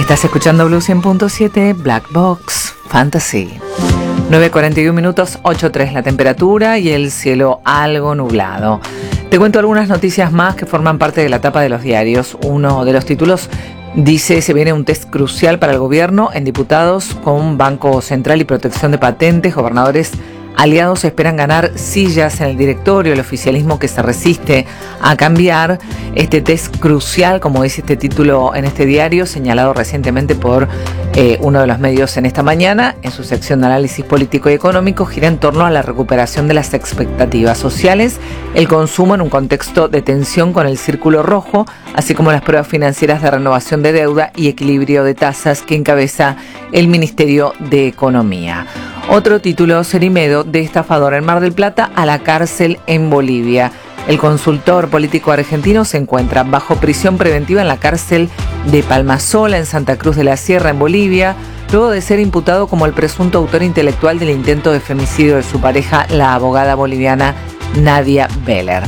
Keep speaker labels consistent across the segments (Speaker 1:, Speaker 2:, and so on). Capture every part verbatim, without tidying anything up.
Speaker 1: Estás escuchando Blue cien punto siete, Black Box Fantasy. nueve cuarenta y uno minutos, ocho tres la temperatura y el cielo algo nublado. Te cuento algunas noticias más que forman parte de la tapa de los diarios. Uno de los títulos dice: se viene un test crucial para el gobierno en diputados con Banco Central y Protección de Patentes. Gobernadores aliados esperan ganar sillas en el directorio. El oficialismo que se resiste a cambiar este test crucial, como dice este título en este diario, señalado recientemente por eh, uno de los medios en esta mañana, en su sección de análisis político y económico, gira en torno a la recuperación de las expectativas sociales, el consumo en un contexto de tensión con el círculo rojo, así como las pruebas financieras de renovación de deuda y equilibrio de tasas que encabeza el Ministerio de Economía. Otro título: Cerimedo de estafador en Mar del Plata a la cárcel en Bolivia. El consultor político argentino se encuentra bajo prisión preventiva en la cárcel de Palmasola, en Santa Cruz de la Sierra, en Bolivia, luego de ser imputado como el presunto autor intelectual del intento de femicidio de su pareja, la abogada boliviana Nadia Beller.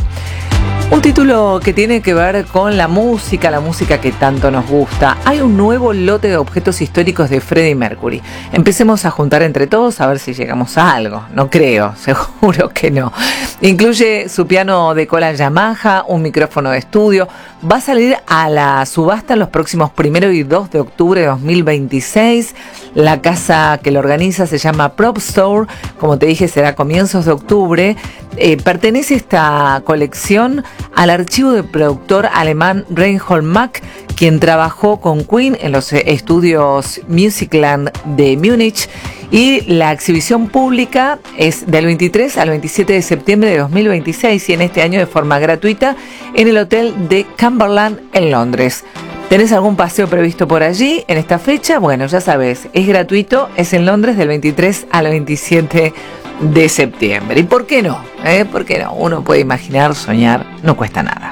Speaker 1: Un título que tiene que ver con la música, la música que tanto nos gusta. Hay un nuevo lote de objetos históricos de Freddie Mercury. Empecemos a juntar entre todos a ver si llegamos a algo. No creo, seguro que no. Incluye su piano de cola Yamaha, un micrófono de estudio. Va a salir a la subasta los próximos primero y dos de octubre de dos mil veintiséis. La casa que lo organiza se llama Prop Store. Como te dije, será a comienzos de octubre. Eh, pertenece esta colección al archivo del productor alemán Reinhold Mack, quien trabajó con Queen en los estudios Musicland de Múnich, y la exhibición pública es del veintitrés al veintisiete de septiembre de dos mil veintiséis y en este año de forma gratuita en el hotel de Cumberland en Londres. ¿Tenés algún paseo previsto por allí en esta fecha? Bueno, ya sabes, es gratuito, es en Londres del veintitrés al veintisiete de septiembre. ¿Y por qué no? ¿Eh? ¿Por qué no? Uno puede imaginar, soñar, no cuesta nada.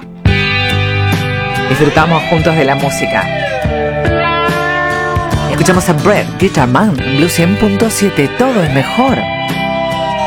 Speaker 1: Disfrutamos juntos de la música. Escuchamos a Brett Guitar Man en Blue cien punto siete. Todo es mejor.